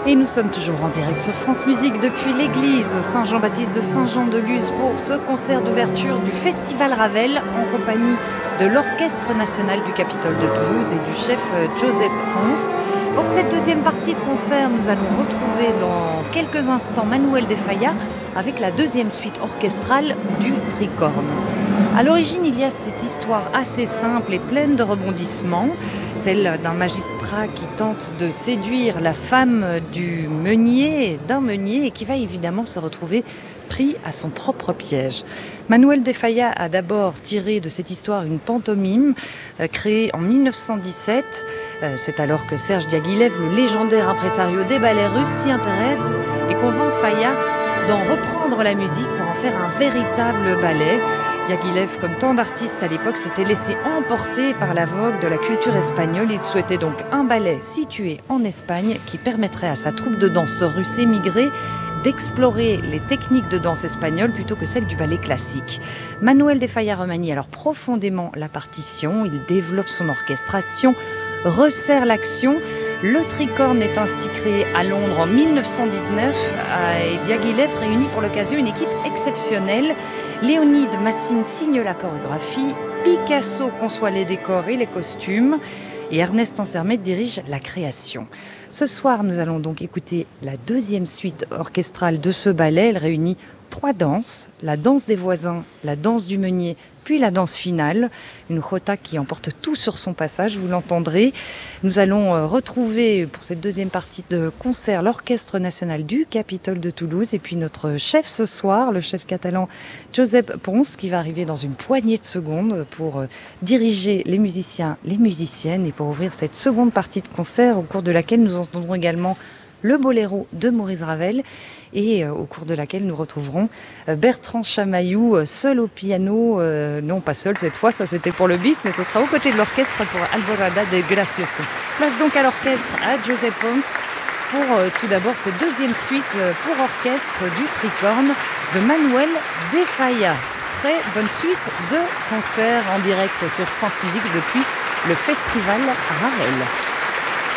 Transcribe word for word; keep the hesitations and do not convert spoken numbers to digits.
Et nous sommes toujours en direct sur France Musique depuis l'église Saint-Jean-Baptiste de Saint-Jean-de-Luz pour ce concert d'ouverture du Festival Ravel en compagnie de l'Orchestre National du Capitole de Toulouse et du chef Josep Pons. Pour cette deuxième partie de concert, nous allons retrouver dans quelques instants Manuel de Falla avec la deuxième suite orchestrale du Tricorne. À l'origine, il y a cette histoire assez simple et pleine de rebondissements, celle d'un magistrat qui tente de séduire la femme du meunier, d'un meunier, et qui va évidemment se retrouver pris à son propre piège. Manuel de Falla a d'abord tiré de cette histoire une pantomime euh, créée en mille neuf cent dix-sept. Euh, c'est alors que Serge Diaghilev, le légendaire impresario des ballets russes, s'y intéresse et convainc Falla d'en reprendre la musique pour en faire un véritable ballet. Diaghilev, comme tant d'artistes à l'époque, s'était laissé emporter par la vogue de la culture espagnole. Il souhaitait donc un ballet situé en Espagne qui permettrait à sa troupe de danse russe émigrée d'explorer les techniques de danse espagnole plutôt que celles du ballet classique. Manuel de Falla remanie alors profondément la partition, il développe son orchestration, resserre l'action. Le Tricorne est ainsi créé à Londres en mille neuf cent dix-neuf et Diaghilev réunit pour l'occasion une équipe exceptionnelle. Léonide Massine signe la chorégraphie, Picasso conçoit les décors et les costumes et Ernest Ansermet dirige la création. Ce soir, nous allons donc écouter la deuxième suite orchestrale de ce ballet. Elle réunit trois danses, la danse des voisins, la danse du meunier, puis la danse finale, une jota qui emporte tout sur son passage, vous l'entendrez. Nous allons retrouver pour cette deuxième partie de concert l'Orchestre National du Capitole de Toulouse et puis notre chef ce soir, le chef catalan Josep Pons, qui va arriver dans une poignée de secondes pour diriger les musiciens, les musiciennes et pour ouvrir cette seconde partie de concert au cours de laquelle nous entendrons également le boléro de Maurice Ravel et euh, au cours de laquelle nous retrouverons euh, Bertrand Chamaillou euh, seul au piano, euh, non pas seul cette fois, ça c'était pour le bis, mais ce sera aux côtés de l'orchestre pour Alborada de Gracioso. Place donc à l'orchestre, à Josep Pons pour euh, tout d'abord cette deuxième suite euh, pour orchestre du Tricorne de Manuel de Falla. Très bonne suite de concerts en direct sur France Musique depuis le Festival Ravel.